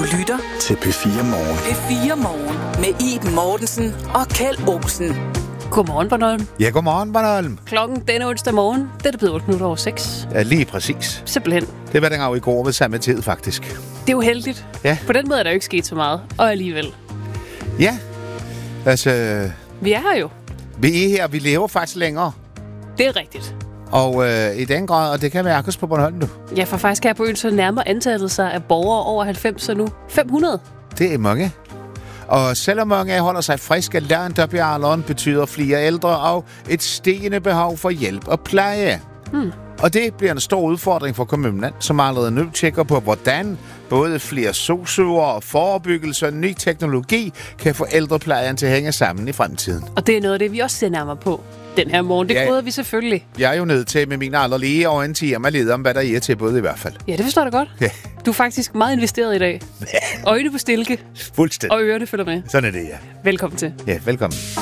lytter til P4 Morgen. P4 Morgen med Iben Mortensen og Kjeld Olsen. Godmorgen, Bornholm. Ja, godmorgen, Bornholm. Klokken denne onsdag morgen, det er blevet 8 minutter over 6. Ja, lige præcis. Simpelthen. Det var dengang i går ved samme tid, faktisk. Det er jo heldigt. Ja. På den måde er der jo ikke sket så meget. Og alligevel. Ja, altså... Vi er her jo. Vi er her, vi lever faktisk længere. Det er rigtigt. Og i den grad, og det kan mærkes på Bornholm nu. Ja, for faktisk her på øen så nærmer antallet sig af borgere over 90 nu. 500. Det er mange. Og selvom mange holder sig friske langt op i alderen, betyder flere ældre og et stigende behov for hjælp og pleje. Og det bliver en stor udfordring for kommunen, som allerede nu tjekker på, hvordan både flere sosuer og forebyggelse og ny teknologi kan få ældreplejen til at hænge sammen i fremtiden. Og det er noget af det, vi også ser nærmere på den her morgen. Det prøvede vi selvfølgelig. Jeg er jo nødt til med min alder lige orientere mig lidt om, hvad der er til både i hvert fald. Ja, det forstår jeg godt. Ja. Du er faktisk meget investeret i dag. Øjne på stilke. Fuldstændig. Og ørerne følger med. Sådan er det, ja. Velkommen til. Ja, velkommen.